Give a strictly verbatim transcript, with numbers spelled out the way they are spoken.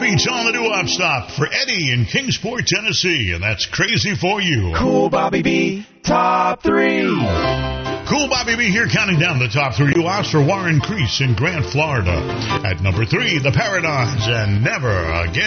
Beach on the do-up stop for Eddie in Kingsport, Tennessee, and that's Crazy for You. Cool Bobby B, top three. Cool Bobby B here counting down the top three do-ops for Warren Crease in Grant, Florida. At number three, The Paradigms and Never Again.